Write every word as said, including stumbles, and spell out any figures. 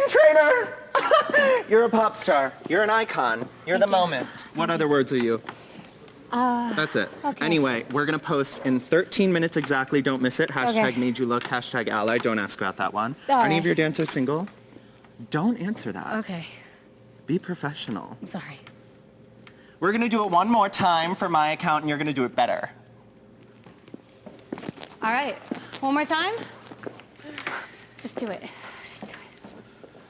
dancing trainer. You're a pop star. You're an icon. You're the moment. What other words are you? Uh, That's it. Okay. Anyway, we're going to post in thirteen minutes exactly. Don't miss it. Hashtag Okay. made you look. Hashtag ally. Don't ask about that one. All Any right. of your dancers single? Don't answer that. Okay. Be professional. I'm sorry. We're going to do it one more time for my account, and you're going to do it better. All right. One more time. Just do it.